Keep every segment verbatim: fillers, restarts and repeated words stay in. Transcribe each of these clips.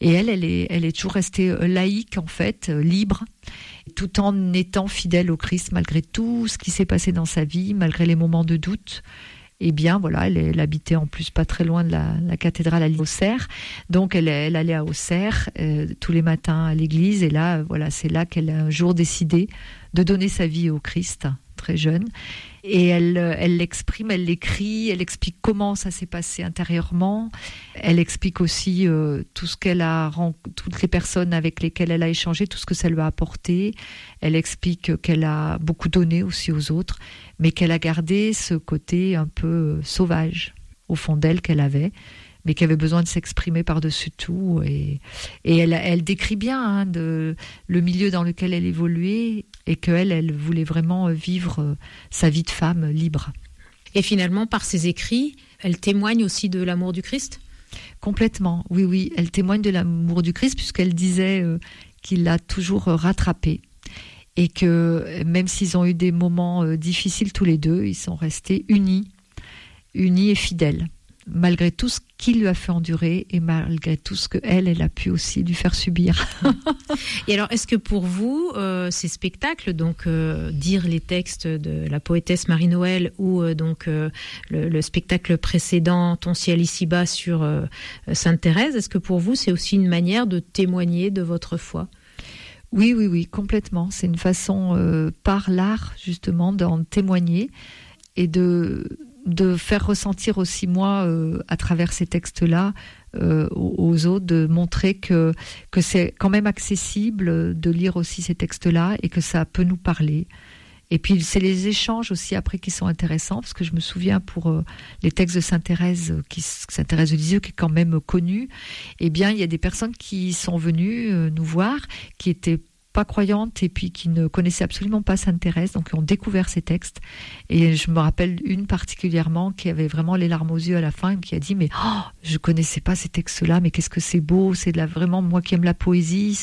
Et elle, elle est, elle est toujours restée laïque, en fait, libre, tout en étant fidèle au Christ, malgré tout ce qui s'est passé dans sa vie, malgré les moments de doute. Eh bien, voilà, elle, elle habitait en plus pas très loin de la, la cathédrale à Auxerre. Donc, elle, elle allait à Auxerre euh, tous les matins à l'église. Et là, voilà, c'est là qu'elle a un jour décidé de donner sa vie au Christ, très jeune. Et elle, elle l'exprime, elle l'écrit, elle explique comment ça s'est passé intérieurement. Elle explique aussi euh, tout ce qu'elle a, toutes les personnes avec lesquelles elle a échangé, tout ce que ça lui a apporté. Elle explique qu'elle a beaucoup donné aussi aux autres, mais qu'elle a gardé ce côté un peu sauvage au fond d'elle qu'elle avait, mais qui avait besoin de s'exprimer par-dessus tout. Et, et elle, elle décrit bien hein, de, le milieu dans lequel elle évoluait et qu'elle, elle voulait vraiment vivre sa vie de femme libre. Et finalement, par ses écrits, elle témoigne aussi de l'amour du Christ ? Complètement, oui, oui. Elle témoigne de l'amour du Christ puisqu'elle disait euh, qu'il l'a toujours rattrapée. Et que même s'ils ont eu des moments euh, difficiles tous les deux, ils sont restés unis, unis et fidèles. Malgré tout ce qu'il lui a fait endurer et malgré tout ce qu'elle, elle a pu aussi lui faire subir. Et alors, est-ce que pour vous, euh, ces spectacles, donc euh, dire les textes de la poétesse Marie-Noël ou euh, donc euh, le, le spectacle précédent, Ton ciel ici-bas sur euh, Sainte-Thérèse, est-ce que pour vous, c'est aussi une manière de témoigner de votre foi ? Oui, oui, oui, complètement. C'est une façon, euh, par l'art, justement, d'en témoigner et de... de faire ressentir aussi moi, euh, à travers ces textes-là, euh, aux autres, de montrer que, que c'est quand même accessible de lire aussi ces textes-là et que ça peut nous parler. Et puis c'est les échanges aussi après qui sont intéressants, parce que je me souviens pour euh, les textes de Sainte-Thérèse, qui, Sainte-Thérèse de Lisieux, qui est quand même connue, eh bien il y a des personnes qui sont venues euh, nous voir, qui étaient pas croyantes et puis qui ne connaissaient absolument pas Sainte-Thérèse, donc qui ont découvert ces textes. Et je me rappelle une particulièrement qui avait vraiment les larmes aux yeux à la fin et qui a dit mais oh, je connaissais pas ces textes-là, mais qu'est-ce que c'est beau, c'est de la, vraiment moi qui aime la poésie.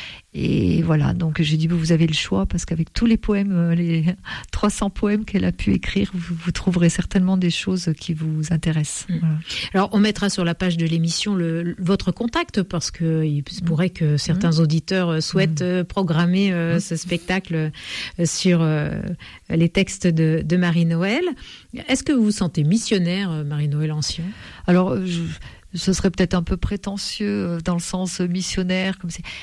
Et voilà, donc j'ai dit vous avez le choix parce qu'avec tous les poèmes, les trois cents poèmes qu'elle a pu écrire, vous, vous trouverez certainement des choses qui vous intéressent. Mmh. Voilà. Alors on mettra sur la page de l'émission le, votre contact parce que il se pourrait que certains mmh. auditeurs souhaitent mmh. programmer euh, mmh. ce spectacle sur euh, les textes de, de Marie-Noël. Est-ce que vous vous sentez missionnaire, Marie-Noël Ancien ? Alors je, ce serait peut-être un peu prétentieux dans le sens missionnaire, comme c'est.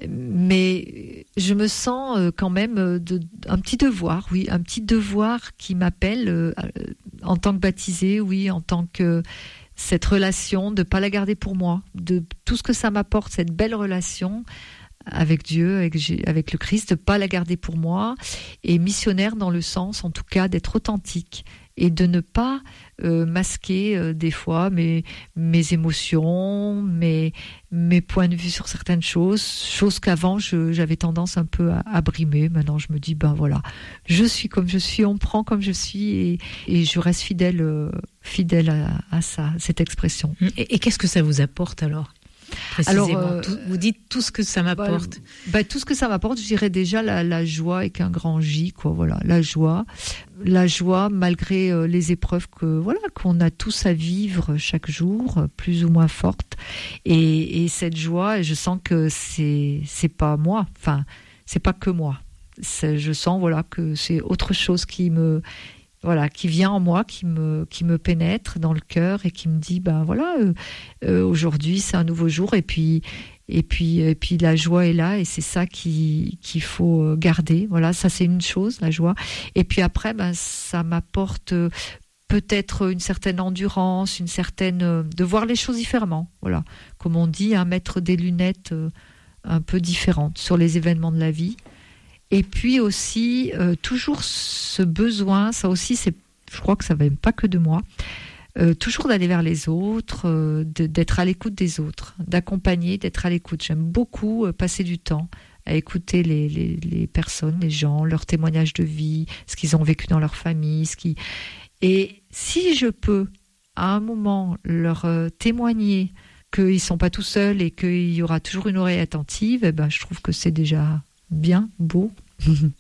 Mais je me sens quand même de, un petit devoir, oui, un petit devoir qui m'appelle euh, en tant que baptisée, oui, en tant que cette relation, de ne pas la garder pour moi, de tout ce que ça m'apporte, cette belle relation avec Dieu, avec, avec le Christ, de ne pas la garder pour moi, et missionnaire dans le sens, en tout cas, d'être authentique et de ne pas euh, masquer euh, des fois mes, mes émotions, mes, mes points de vue sur certaines choses, choses qu'avant je, j'avais tendance un peu à, à brimer. Maintenant je me dis, ben voilà, je suis comme je suis, on me prend comme je suis et, et je reste fidèle, euh, fidèle à, à ça, cette expression. Et, et qu'est-ce que ça vous apporte alors ? Alors, euh, tout, vous dites tout ce que ça m'apporte. Bah, bah, tout ce que ça m'apporte, je dirais déjà la, la joie avec un grand J, quoi. Voilà, la joie, la joie malgré euh, les épreuves que voilà qu'on a tous à vivre chaque jour, plus ou moins fortes. Et, et cette joie, je sens que c'est c'est pas moi. Enfin, c'est pas que moi. C'est, je sens voilà que c'est autre chose qui me Voilà, qui vient en moi, qui me, qui me pénètre dans le cœur et qui me dit, ben voilà, euh, euh, aujourd'hui c'est un nouveau jour et puis, et puis, et puis la joie est là et c'est ça qui, qu'il faut garder. Voilà, ça c'est une chose, la joie. Et puis après, ben ça m'apporte peut-être une certaine endurance, une certaine, de voir les choses différemment. Voilà, comme on dit, hein, mettre des lunettes un peu différentes sur les événements de la vie. Et puis aussi, euh, toujours ce besoin, ça aussi, c'est, je crois que ça ne vient pas que de moi, euh, toujours d'aller vers les autres, euh, de, d'être à l'écoute des autres, d'accompagner, d'être à l'écoute. J'aime beaucoup euh, passer du temps à écouter les, les, les personnes, les gens, leurs témoignages de vie, ce qu'ils ont vécu dans leur famille. Ce qui... Et si je peux, à un moment, leur euh, témoigner qu'ils ne sont pas tout seuls et qu'il y aura toujours une oreille attentive, eh ben, je trouve que c'est déjà... bien, beau.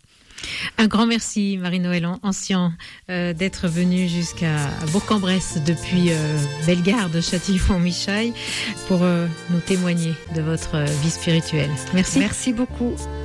Un grand merci, Marie-Noëlle Ancien, euh, d'être venue jusqu'à Bourg-en-Bresse depuis euh, Bellegarde, Châtillon-Michaille, pour euh, nous témoigner de votre vie spirituelle. Merci. Merci beaucoup.